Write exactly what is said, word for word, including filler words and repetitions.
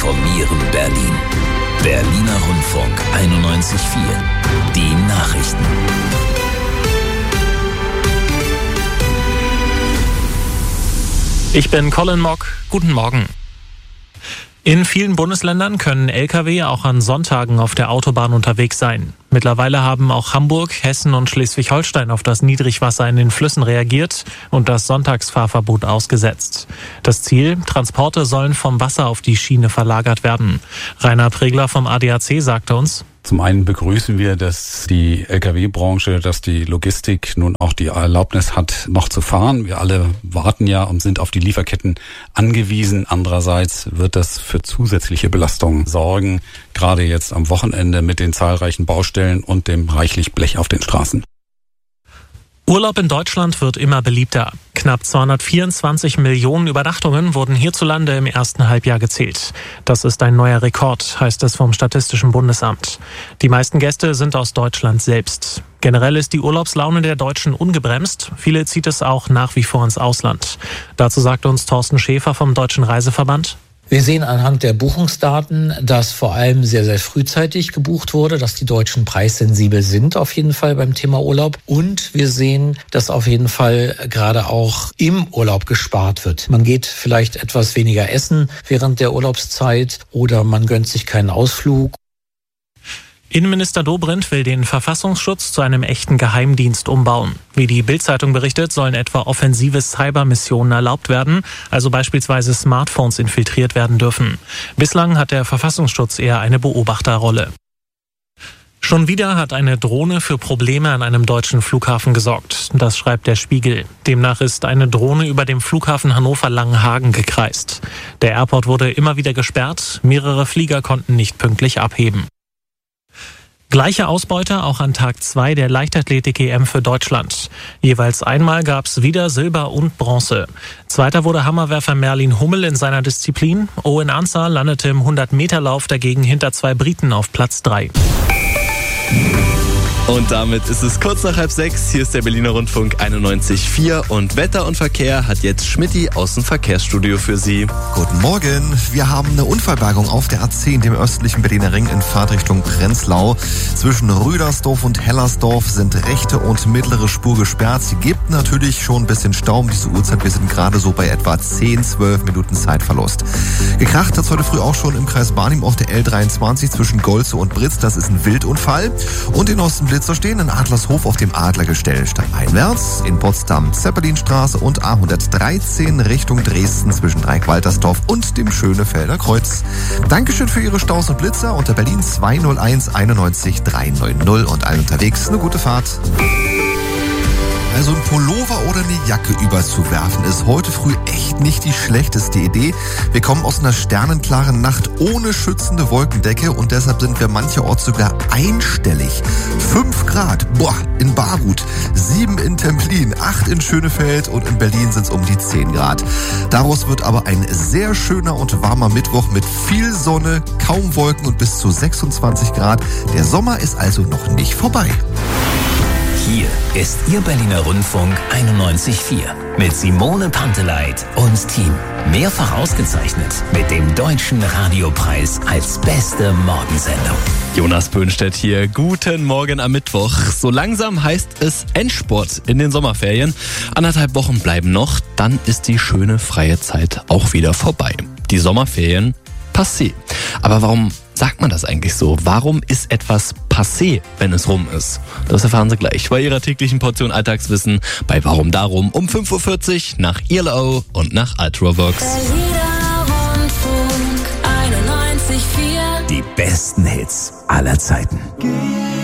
informieren Berlin. Berliner Rundfunk einundneunzig Komma vier. Die Nachrichten. Ich bin Colin Mock. Guten Morgen. In vielen Bundesländern können L K W auch an Sonntagen auf der Autobahn unterwegs sein. Mittlerweile haben auch Hamburg, Hessen und Schleswig-Holstein auf das Niedrigwasser in den Flüssen reagiert und das Sonntagsfahrverbot ausgesetzt. Das Ziel: Transporte sollen vom Wasser auf die Schiene verlagert werden. Rainer Pregler vom A D A C sagte uns: Zum einen begrüßen wir, dass die L K W-Branche, dass die Logistik nun auch die Erlaubnis hat, noch zu fahren. Wir alle warten ja und sind auf die Lieferketten angewiesen. Andererseits wird das für zusätzliche Belastungen sorgen, gerade jetzt am Wochenende mit den zahlreichen Baustellen und dem reichlich Blech auf den Straßen. Urlaub in Deutschland wird immer beliebter. Knapp zweihundertvierundzwanzig Millionen Übernachtungen wurden hierzulande im ersten Halbjahr gezählt. Das ist ein neuer Rekord, heißt es vom Statistischen Bundesamt. Die meisten Gäste sind aus Deutschland selbst. Generell ist die Urlaubslaune der Deutschen ungebremst. Viele zieht es auch nach wie vor ins Ausland. Dazu sagt uns Thorsten Schäfer vom Deutschen Reiseverband: Wir sehen anhand der Buchungsdaten, dass vor allem sehr, sehr frühzeitig gebucht wurde, dass die Deutschen preissensibel sind auf jeden Fall beim Thema Urlaub. Und wir sehen, dass auf jeden Fall gerade auch im Urlaub gespart wird. Man geht vielleicht etwas weniger essen während der Urlaubszeit oder man gönnt sich keinen Ausflug. Innenminister Dobrindt will den Verfassungsschutz zu einem echten Geheimdienst umbauen. Wie die Bild-Zeitung berichtet, sollen etwa offensive Cybermissionen erlaubt werden, also beispielsweise Smartphones infiltriert werden dürfen. Bislang hat der Verfassungsschutz eher eine Beobachterrolle. Schon wieder hat eine Drohne für Probleme an einem deutschen Flughafen gesorgt. Das schreibt der Spiegel. Demnach ist eine Drohne über dem Flughafen Hannover-Langenhagen gekreist. Der Airport wurde immer wieder gesperrt, mehrere Flieger konnten nicht pünktlich abheben. Gleiche Ausbeute auch an Tag zwei der Leichtathletik-E M für Deutschland. Jeweils einmal gab es wieder Silber und Bronze. Zweiter wurde Hammerwerfer Merlin Hummel in seiner Disziplin. Owen Ansah landete im hundert-Meter-Lauf dagegen hinter zwei Briten auf Platz drei. Und damit ist es kurz nach halb sechs. Hier ist der Berliner Rundfunk einundneunzig Komma vier und Wetter und Verkehr hat jetzt Schmidti aus dem Verkehrsstudio für Sie. Guten Morgen. Wir haben eine Unfallbergung auf der A zehn, dem östlichen Berliner Ring in Fahrtrichtung Prenzlau. Zwischen Rüdersdorf und Hellersdorf sind rechte und mittlere Spur gesperrt. Sie gibt natürlich schon ein bisschen Stau um diese Uhrzeit. Wir sind gerade so bei etwa zehn, zwölf Minuten Zeitverlust. Gekracht hat es heute früh auch schon im Kreis Barnim auf der L dreiundzwanzig zwischen Golze und Britz. Das ist ein Wildunfall. Und in Ostenblitzer stehen in Adlershof auf dem Adlergestell stadteinwärts, in Potsdam Zeppelinstraße und A hundertdreizehn Richtung Dresden zwischen Dreieck-Waltersdorf und dem Schönefelder Kreuz. Dankeschön für Ihre Staus und Blitzer unter Berlin zwei null eins einundneunzig dreihundertneunzig und allen unterwegs eine gute Fahrt. Also ein Pullover oder eine Jacke überzuwerfen ist heute früh echt nicht die schlechteste Idee. Wir kommen aus einer sternenklaren Nacht ohne schützende Wolkendecke und deshalb sind wir mancherorts sogar einstellig. Fünf Grad, boah, in Barut, sieben in Templin, acht in Schönefeld und in Berlin sind es um die zehn Grad. Daraus wird aber ein sehr schöner und warmer Mittwoch mit viel Sonne, kaum Wolken und bis zu sechsundzwanzig Grad. Der Sommer ist also noch nicht vorbei. Hier ist Ihr Berliner Rundfunk einundneunzig Komma vier mit Simone Panteleit und Team. Mehrfach ausgezeichnet mit dem Deutschen Radiopreis als beste Morgensendung. Jonas Böhnstedt hier. Guten Morgen am Mittwoch. So langsam heißt es Endspurt in den Sommerferien. Anderthalb Wochen bleiben noch, dann ist die schöne freie Zeit auch wieder vorbei. Die Sommerferien passé. Aber warum sagt man das eigentlich so? Warum ist etwas passé, wenn es rum ist? Das erfahren Sie gleich bei Ihrer täglichen Portion Alltagswissen bei Warum Darum um fünf Uhr vierzig nach I L O und nach Ultravox. Berliner Rundfunk einundneunzig Komma vier. Die besten Hits aller Zeiten.